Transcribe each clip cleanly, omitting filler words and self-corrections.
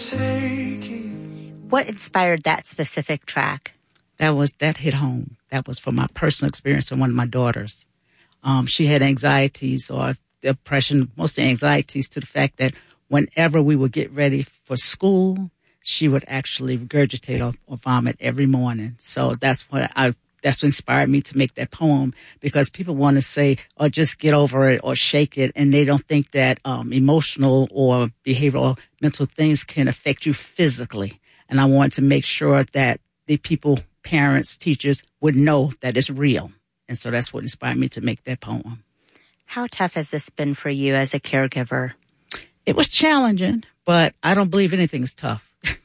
take it. What inspired that specific track? That hit home. That was from my personal experience from one of my daughters. She had anxieties or depression, mostly anxieties to the fact that whenever we would get ready for school, she would actually regurgitate or vomit every morning. So that's what inspired me to make that poem, because people want to say, or just get over it or shake it. And they don't think that emotional or behavioral mental things can affect you physically. And I wanted to make sure that the people, parents, teachers would know that it's real. And so that's what inspired me to make that poem. How tough has this been for you as a caregiver? It was challenging, but I don't believe anything's tough.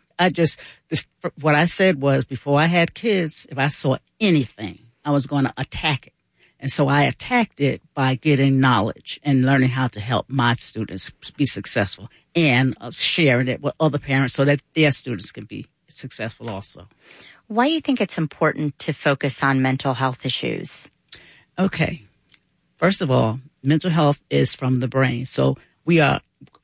What I said was, before I had kids, if I saw anything, I was going to attack it. And so I attacked it by getting knowledge and learning how to help my students be successful, and sharing it with other parents so that their students can be successful also. Why do you think it's important to focus on mental health issues? Okay. First of all, mental health is from the brain. So we're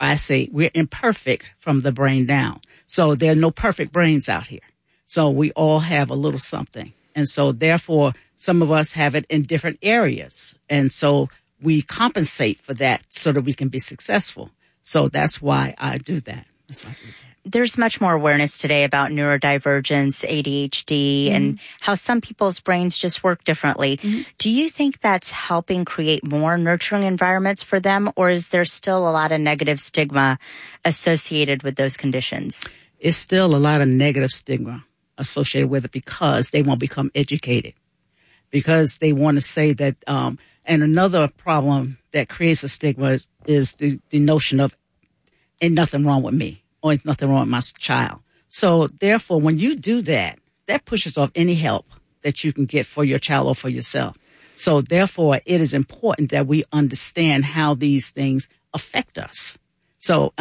imperfect from the brain down. So there are no perfect brains out here. So we all have a little something. And so therefore, some of us have it in different areas. And so we compensate for that so that we can be successful. So that's why I do that. There's much more awareness today about neurodivergence, ADHD, and how some people's brains just work differently. Do you think that's helping create more nurturing environments for them, or is there still a lot of negative stigma associated with those conditions? It's still a lot of negative stigma associated with it, because they won't become educated, because they want to say that, and another problem that creates a stigma is the notion of, ain't nothing wrong with me, or ain't nothing wrong with my child. So therefore, when you do that, that pushes off any help that you can get for your child or for yourself. So therefore, it is important that we understand how these things affect us. So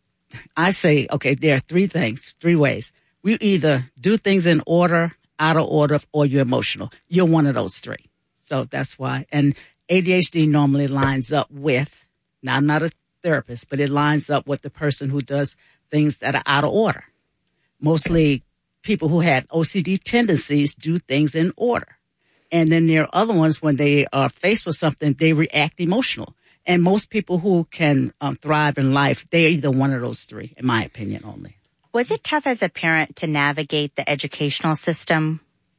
I say, okay, there are three ways. We either do things in order, out of order, or you're emotional. You're one of those three. So that's why. And ADHD normally lines up with, now I'm not a therapist, but it lines up with the person who does things that are out of order. Mostly people who have OCD tendencies do things in order. And then there are other ones, when they are faced with something, they react emotional. And most people who can thrive in life, they're either one of those three, in my opinion only. Was it tough as a parent to navigate the educational system?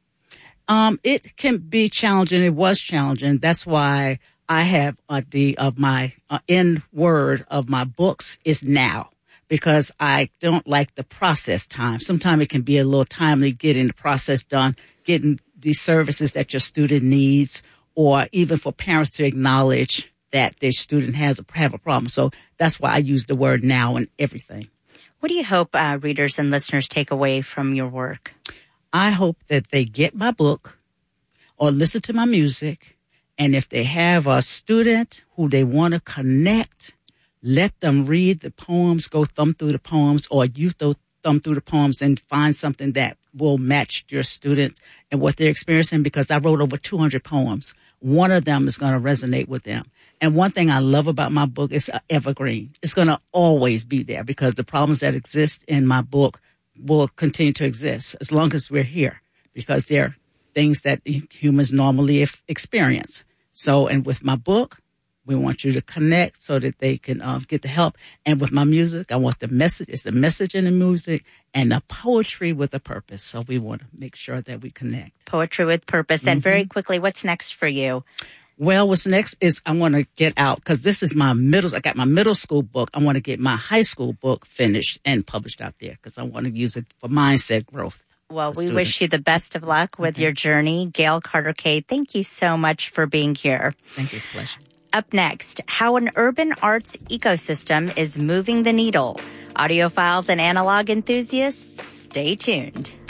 It can be challenging. It was challenging. That's why I have my end word of my books is now, because I don't like the process time. Sometimes it can be a little timely getting the process done, getting the services that your student needs, or even for parents to acknowledge that their student have a problem. So that's why I use the word now in everything. What do you hope readers and listeners take away from your work? I hope that they get my book or listen to my music. And if they have a student who they want to connect, let them read the poems, go thumb through the poems, or you thumb through the poems and find something that will match your student and what they're experiencing, because I wrote over 200 poems. One of them is going to resonate with them. And one thing I love about my book is evergreen. It's going to always be there, because the problems that exist in my book will continue to exist as long as we're here, because they're things that humans normally experience. So, and with my book, we want you to connect so that they can get the help. And with my music, I want the message. It's the message in the music and the poetry with a purpose. So we want to make sure that we connect. Poetry with purpose. And very quickly, what's next for you? Well, what's next is I want to get out, because this is I got my middle school book. I want to get my high school book finished and published out there, because I want to use it for mindset growth. Well, we wish you the best of luck with your journey. Gail Carter-Cade, thank you so much for being here. Thank you. It's a pleasure. Up next, how an urban arts ecosystem is moving the needle. Audiophiles and analog enthusiasts, stay tuned.